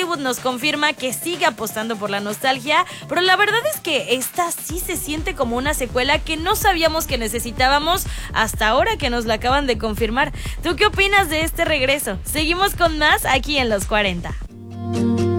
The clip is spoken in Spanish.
Hollywood nos confirma que sigue apostando por la nostalgia, pero la verdad es que esta sí se siente como una secuela que no sabíamos que necesitábamos hasta ahora que nos la acaban de confirmar. ¿Tú qué opinas de este regreso? Seguimos con más aquí en Los 40.